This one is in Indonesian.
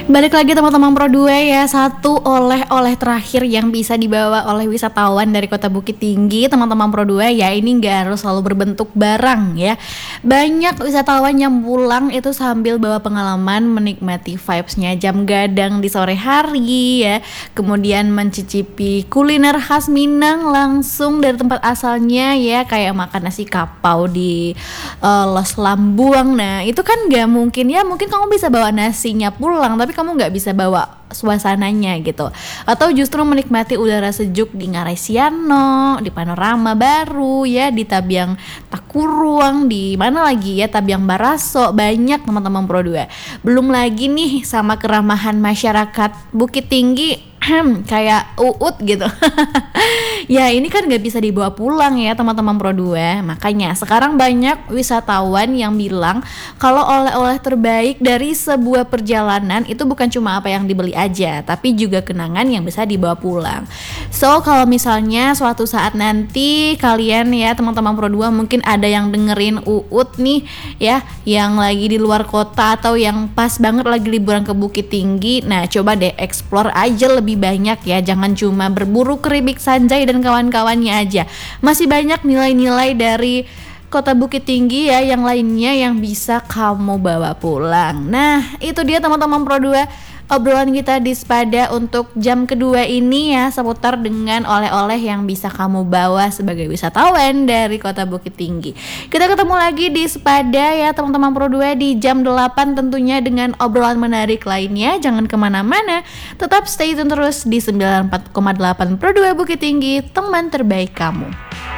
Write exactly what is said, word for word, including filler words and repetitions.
Balik lagi teman-teman Pro dua ya. Satu oleh-oleh terakhir yang bisa dibawa oleh wisatawan dari Kota Bukit Tinggi teman-teman Pro dua ya, ini nggak harus selalu berbentuk barang ya. Banyak wisatawan yang pulang itu sambil bawa pengalaman menikmati vibes-nya jam gadang di sore hari ya. Kemudian mencicipi kuliner khas Minang langsung dari tempat asalnya ya, kayak makan nasi kapau di uh, Los Lambuang. Nah itu kan nggak mungkin ya, mungkin kamu bisa bawa nasinya pulang tapi kamu nggak bisa bawa suasananya gitu, atau justru menikmati udara sejuk di Ngarai Siano, di Panorama Baru ya, di Tabiang Takuruang, di mana lagi ya, Tabiang Baraso. Banyak teman-teman Pro dua. Belum lagi nih sama keramahan masyarakat Bukit Tinggi kayak Uut gitu. Ya ini kan gak bisa dibawa pulang ya teman-teman Pro dua. Makanya sekarang banyak wisatawan yang bilang kalau oleh-oleh terbaik dari sebuah perjalanan itu bukan cuma apa yang dibeli aja, tapi juga kenangan yang bisa dibawa pulang. So kalau misalnya suatu saat nanti kalian ya teman-teman Pro dua mungkin ada yang dengerin Uut nih ya, yang lagi di luar kota atau yang pas banget lagi liburan ke Bukit Tinggi, nah coba deh explore aja lebih banyak ya, jangan cuma berburu keripik Sanjay dan kawan-kawannya aja. Masih banyak nilai-nilai dari Kota Bukit Tinggi ya yang lainnya yang bisa kamu bawa pulang. Nah itu dia teman-teman Pro dua, obrolan kita di Spada untuk jam kedua ini ya, seputar dengan oleh-oleh yang bisa kamu bawa sebagai wisatawan dari Kota Bukit Tinggi. Kita ketemu lagi di Spada ya teman-teman Pro dua di jam delapan tentunya dengan obrolan menarik lainnya. Jangan kemana-mana, tetap stay tune terus di sembilan puluh empat koma delapan Pro dua Bukit Tinggi, teman terbaik kamu.